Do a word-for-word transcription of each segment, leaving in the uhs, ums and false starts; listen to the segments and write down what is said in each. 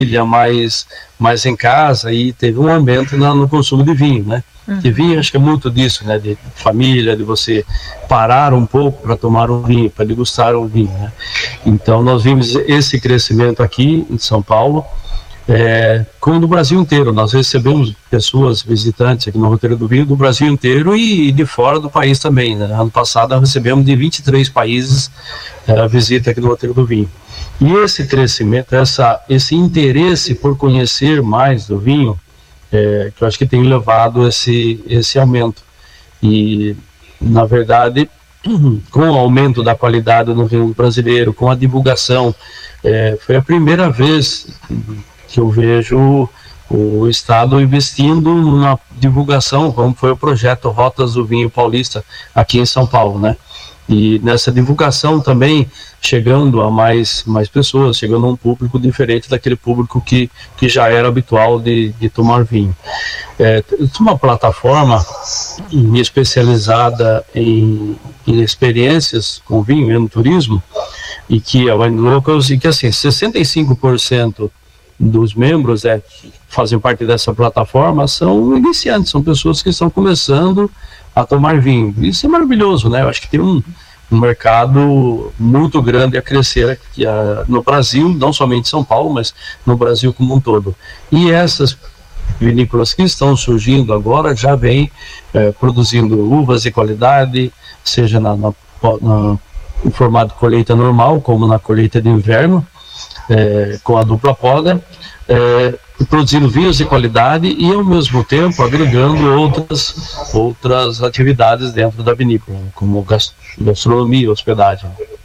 mais, mais em casa, e teve um aumento na, no consumo de vinho, né? Uhum. E vinho, acho que é muito disso, né? De família, de você parar um pouco para tomar um vinho, para degustar um vinho, né? Então, nós vimos esse crescimento aqui em São Paulo, é, como no Brasil inteiro. Nós recebemos pessoas, visitantes aqui no Roteiro do Vinho, do Brasil inteiro e de fora do país também, né? Ano passado, nós recebemos de vinte e três países a visita aqui no Roteiro do Vinho. E esse crescimento, essa, esse interesse por conhecer mais do vinho, é, que eu acho que tem levado esse, esse aumento. E, na verdade, com o aumento da qualidade no vinho brasileiro, com a divulgação, é, foi a primeira vez que eu vejo o Estado investindo na divulgação, como foi o projeto Rotas do Vinho Paulista aqui em São Paulo, né? E nessa divulgação também chegando a mais, mais pessoas, chegando a um público diferente daquele público que, que já era habitual de, de tomar vinho. É, uma plataforma especializada em, em experiências com vinho e no turismo, e que é o Wine Locals, e que assim, sessenta e cinco por cento dos membros é, que fazem parte dessa plataforma são iniciantes, são pessoas que estão começando a tomar vinho. Isso é maravilhoso, né? Eu acho que tem um, um mercado muito grande a crescer aqui, a, no Brasil, não somente em São Paulo, mas no Brasil como um todo. E essas vinícolas que estão surgindo agora já vêm é, produzindo uvas de qualidade, seja na, na, na, no formato de colheita normal, como na colheita de inverno, é, com a dupla poda, é, produzindo vinhos de qualidade e, ao mesmo tempo, agregando outras, outras atividades dentro da vinícola, como gastronomia e hospedagem.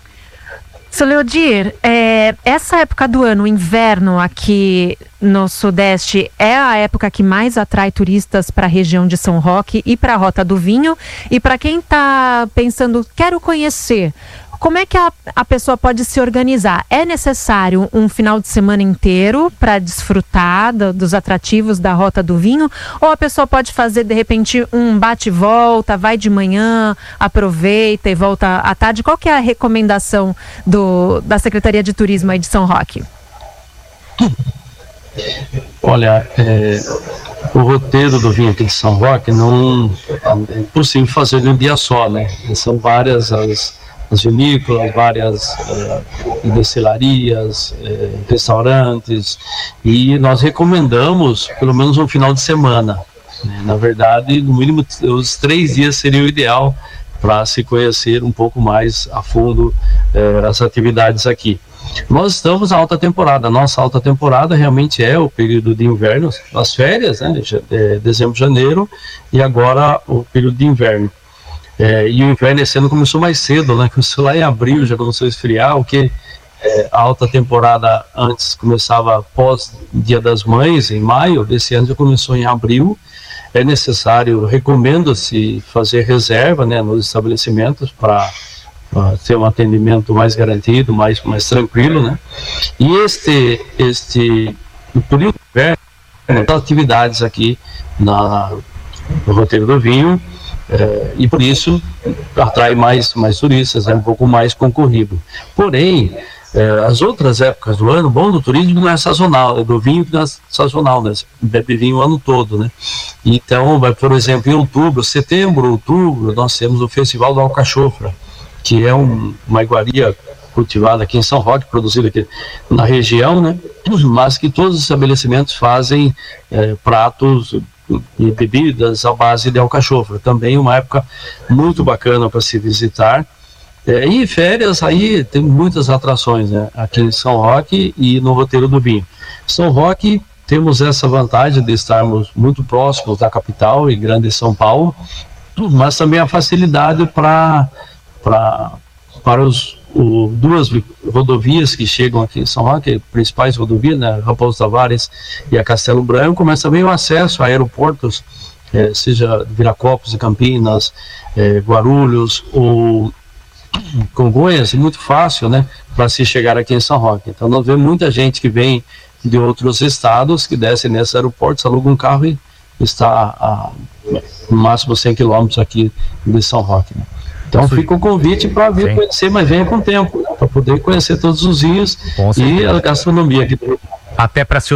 Seu Leodir, é, essa época do ano, o inverno aqui no Sudeste, é a época que mais atrai turistas para a região de São Roque e para a Rota do Vinho. E para quem está pensando, quero conhecer, como é que a, a pessoa pode se organizar? É necessário um final de semana inteiro para desfrutar do, dos atrativos da Rota do Vinho? Ou a pessoa pode fazer, de repente, um bate-volta, vai de manhã, aproveita e volta à tarde? Qual que é a recomendação do, da Secretaria de Turismo aí de São Roque? Olha, é, o roteiro do vinho aqui de São Roque não é impossível fazer em um dia só, né? São várias as... as vinícolas, várias uh, destilarias, uh, restaurantes, e nós recomendamos pelo menos um final de semana, né? Na verdade, no mínimo os três dias seria o ideal para se conhecer um pouco mais a fundo uh, as atividades aqui. Nós estamos na alta temporada, a nossa alta temporada realmente é o período de inverno, as férias, né, de dezembro, janeiro, e agora o período de inverno. É, e o inverno esse ano começou mais cedo, né? Começou lá em abril, já começou a esfriar, o que é, a alta temporada antes começava após Dia das Mães, em maio, desse ano já começou em abril. É necessário, recomenda-se fazer reserva, né, nos estabelecimentos para ter um atendimento mais garantido, mais, mais tranquilo, né? E este, este o período de inverno, as atividades aqui na, no Roteiro do Vinho, É, e por isso atrai mais, mais turistas, é um pouco mais concorrido. Porém, é, as outras épocas do ano, bom do turismo não é sazonal, é do vinho que não é sazonal, né? Você bebe vinho o ano todo, né? Então, vai, por exemplo, em outubro, setembro, outubro, nós temos o Festival da Alcachofra, que é um, uma iguaria cultivada aqui em São Roque, produzida aqui na região, né? Mas que todos os estabelecimentos fazem é, pratos e bebidas à base de alcachofra, também uma época muito bacana para se visitar. É, e férias aí tem muitas atrações, né, aqui em São Roque e no Roteiro do Vinho. São Roque temos essa vantagem de estarmos muito próximos da capital e grande São Paulo, mas também a facilidade para para para os o, duas rodovias que chegam aqui em São Roque, principais rodovias, né, Raposo Tavares e a Castelo Branco, mas também o acesso a aeroportos, é, seja Viracopos e Campinas, é, Guarulhos ou Congonhas, é muito fácil, né, para se chegar aqui em São Roque. Então nós vemos muita gente que vem de outros estados, que desce nesses aeroportos, aluga um carro e está a, no máximo cem quilômetros aqui de São Roque, né. Então fica o convite para vir Sim. conhecer, mas venha com tempo, né, para poder conhecer todos os vinhos e a gastronomia aqui do até para se